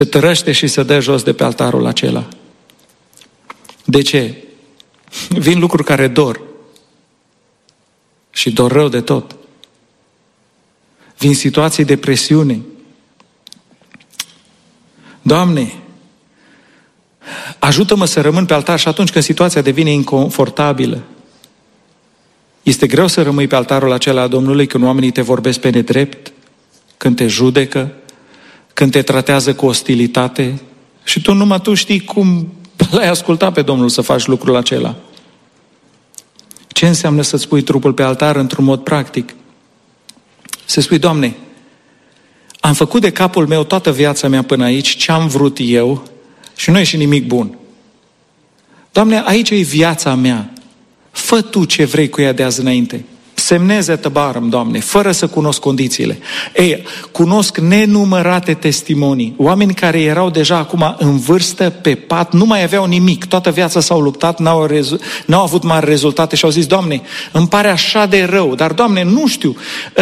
se tărăște și se dă jos de pe altarul acela. De ce? Vin lucruri care dor. Și dor rău de tot. Vin situații de presiune. Doamne, ajută-mă să rămân pe altar și atunci când situația devine inconfortabilă. Este greu să rămâi pe altarul acela a Domnului când oamenii te vorbesc pe nedrept, când te judecă, când te tratează cu ostilitate și tu numai tu știi cum l-ai ascultat pe Domnul să faci lucrul acela. Ce înseamnă să-ți pui trupul pe altar într-un mod practic? Să spui, Doamne, am făcut de capul meu toată viața mea până aici ce am vrut eu și nu e și nimic bun. Doamne, aici e viața mea. Fă Tu ce vrei cu ea de azi înainte. Semneze tăbarăm, Doamne, fără să cunosc condițiile. Ei, cunosc nenumărate testimonii. Oameni care erau deja acum în vârstă, pe pat, nu mai aveau nimic. Toată viața s-au luptat, n-au avut mari rezultate și au zis, Doamne, îmi pare așa de rău, dar Doamne, nu știu,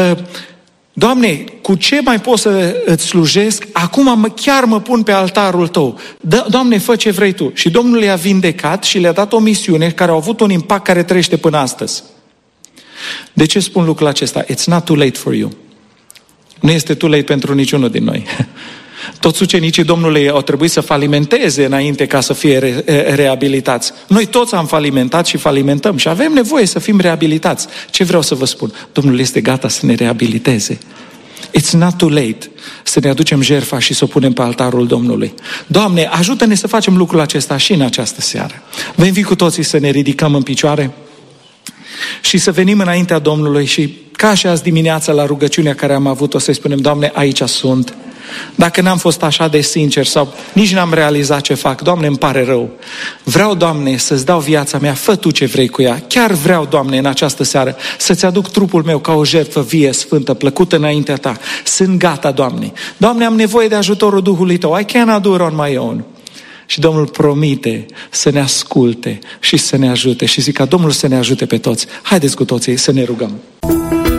Doamne, cu ce mai pot să îți slujesc? Acum chiar mă pun pe altarul Tău. Doamne, fă ce vrei Tu. Și Domnul i-a vindecat și le-a dat o misiune care a avut un impact care trăiește până astăzi. De ce spun lucrul acesta? It's not too late for you. Nu este too late pentru niciunul din noi. Toți ucenicii Domnului au trebuit să falimenteze înainte ca să fie reabilitați. Noi toți am falimentat și falimentăm și avem nevoie să fim reabilitați. Ce vreau să vă spun? Domnul este gata să ne reabiliteze. It's not too late să ne aducem jertfa și să o punem pe altarul Domnului. Doamne, ajută-ne să facem lucrul acesta și în această seară. Vă invit cu toții să ne ridicăm în picioare și să venim înaintea Domnului și ca și azi dimineața la rugăciunea care am avut-o să-i spunem, Doamne, aici sunt. Dacă n-am fost așa de sincer sau nici n-am realizat ce fac, Doamne, îmi pare rău. Vreau, Doamne, să-ți dau viața mea, fă Tu ce vrei cu ea. Chiar vreau, Doamne, în această seară să-ți aduc trupul meu ca o jertfă vie, sfântă, plăcută înaintea Ta. Sunt gata, Doamne. Doamne, am nevoie de ajutorul Duhului Tău. I cannot do it on my own. Și Domnul promite să ne asculte și să ne ajute. Și zic ca Domnul să ne ajute pe toți. Haideți cu toții să ne rugăm.